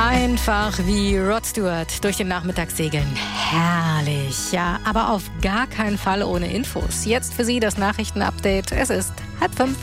Einfach wie Rod Stewart durch den Nachmittag segeln. Herrlich, ja, aber auf gar keinen Fall ohne Infos. Jetzt für Sie das Nachrichtenupdate. Es ist 4:30.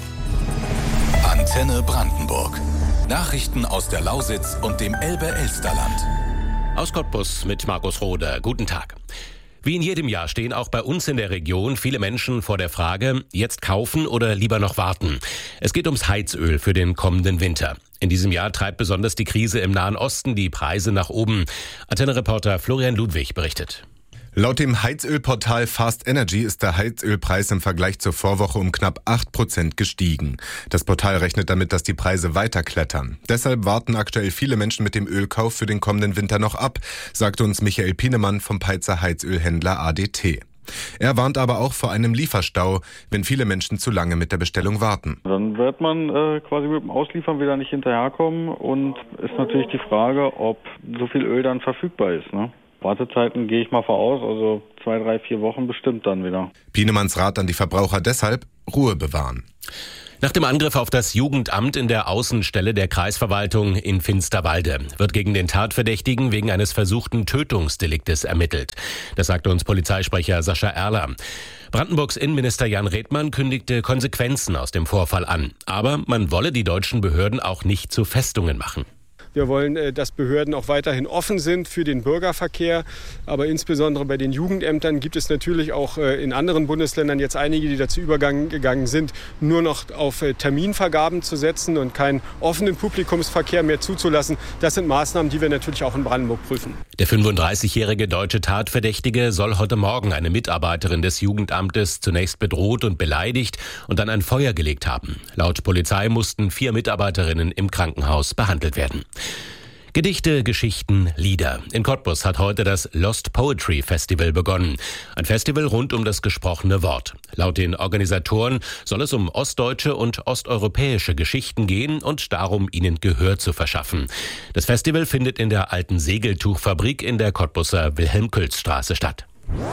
Antenne Brandenburg. Nachrichten aus der Lausitz und dem Elbe-Elsterland. Aus Cottbus mit Markus Roder. Guten Tag. Wie in jedem Jahr stehen auch bei uns in der Region viele Menschen vor der Frage, jetzt kaufen oder lieber noch warten. Es geht ums Heizöl für den kommenden Winter. In diesem Jahr treibt besonders die Krise im Nahen Osten die Preise nach oben. Antenne-Reporter Florian Ludwig berichtet. Laut dem Heizölportal Fast Energy ist der Heizölpreis im Vergleich zur Vorwoche um knapp 8% gestiegen. Das Portal rechnet damit, dass die Preise weiter klettern. Deshalb warten aktuell viele Menschen mit dem Ölkauf für den kommenden Winter noch ab, sagte uns Michael Pienemann vom Peitzer Heizölhändler ADT. Er warnt aber auch vor einem Lieferstau, wenn viele Menschen zu lange mit der Bestellung warten. Dann wird man quasi mit dem Ausliefern wieder nicht hinterherkommen und ist natürlich die Frage, ob so viel Öl dann verfügbar ist, ne? Wartezeiten gehe ich mal voraus, also 2, 3, 4 Wochen bestimmt dann wieder. Pienemanns Rat an die Verbraucher deshalb: Ruhe bewahren. Nach dem Angriff auf das Jugendamt in der Außenstelle der Kreisverwaltung in Finsterwalde wird gegen den Tatverdächtigen wegen eines versuchten Tötungsdeliktes ermittelt. Das sagte uns Polizeisprecher Sascha Erler. Brandenburgs Innenminister Jan Redmann kündigte Konsequenzen aus dem Vorfall an. Aber man wolle die deutschen Behörden auch nicht zu Festungen machen. Wir wollen, dass Behörden auch weiterhin offen sind für den Bürgerverkehr. Aber insbesondere bei den Jugendämtern gibt es natürlich auch in anderen Bundesländern jetzt einige, die dazu übergegangen sind, nur noch auf Terminvergaben zu setzen und keinen offenen Publikumsverkehr mehr zuzulassen. Das sind Maßnahmen, die wir natürlich auch in Brandenburg prüfen. Der 35-jährige deutsche Tatverdächtige soll heute Morgen eine Mitarbeiterin des Jugendamtes zunächst bedroht und beleidigt und dann ein Feuer gelegt haben. Laut Polizei mussten 4 Mitarbeiterinnen im Krankenhaus behandelt werden. Gedichte, Geschichten, Lieder. In Cottbus hat heute das Lost Poetry Festival begonnen. Ein Festival rund um das gesprochene Wort. Laut den Organisatoren soll es um ostdeutsche und osteuropäische Geschichten gehen und darum, ihnen Gehör zu verschaffen. Das Festival findet in der alten Segeltuchfabrik in der Cottbuser Wilhelm-Külz-Straße statt.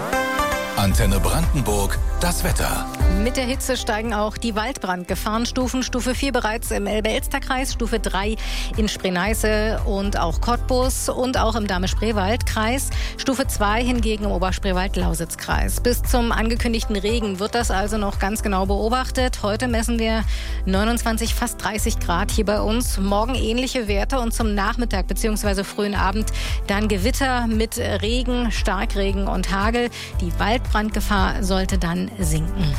Antenne Brandenburg, das Wetter. Mit der Hitze steigen auch die Waldbrandgefahrenstufen. Stufe 4 bereits im Elbe-Elster-Kreis, Stufe 3 in Spree-Neiße und auch Cottbus und auch im Dahme-Spreewald-Kreis. Stufe 2 hingegen im Oberspreewald-Lausitz-Kreis. Bis zum angekündigten Regen wird das also noch ganz genau beobachtet. Heute messen wir 29, fast 30 Grad hier bei uns. Morgen ähnliche Werte und zum Nachmittag bzw. frühen Abend dann Gewitter mit Regen, Starkregen und Hagel. Die Waldbrandgefahr sollte dann sinken.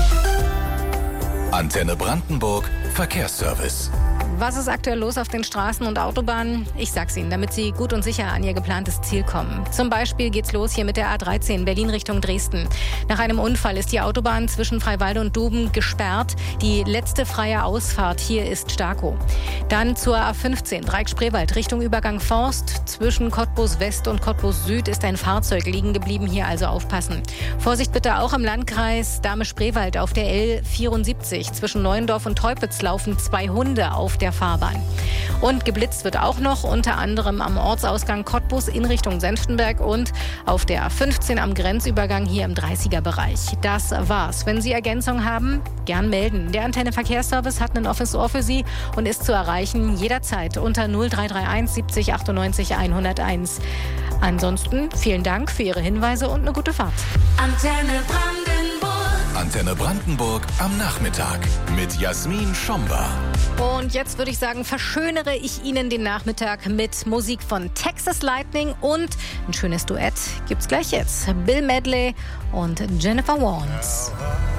Antenne Brandenburg, Verkehrsservice. Was ist aktuell los auf den Straßen und Autobahnen? Ich sag's Ihnen, damit Sie gut und sicher an Ihr geplantes Ziel kommen. Zum Beispiel geht's los hier mit der A13 Berlin Richtung Dresden. Nach einem Unfall ist die Autobahn zwischen Freiwalde und Duben gesperrt. Die letzte freie Ausfahrt hier ist Starkow. Dann zur A15 Dreieck-Spreewald Richtung Übergang Forst. Zwischen Cottbus West und Cottbus Süd ist ein Fahrzeug liegen geblieben. Hier also aufpassen. Vorsicht bitte auch im Landkreis Dahme-Spreewald auf der L74. Zwischen Neuendorf und Teupitz laufen 2 Hunde auf der Fahrbahn. Und geblitzt wird auch noch, unter anderem am Ortsausgang Cottbus in Richtung Senftenberg und auf der A15 am Grenzübergang hier im 30er-Bereich. Das war's. Wenn Sie Ergänzung haben, gern melden. Der Antenne Verkehrsservice hat einen Office-Ohr für Sie und ist zu erreichen jederzeit unter 0331 70 98 101. Ansonsten vielen Dank für Ihre Hinweise und eine gute Fahrt. Antenne Brandenburg am Nachmittag mit Jasmin Schomba. Und jetzt würde ich sagen, verschönere ich Ihnen den Nachmittag mit Musik von Texas Lightning und ein schönes Duett gibt's gleich jetzt. Bill Medley und Jennifer Warnes.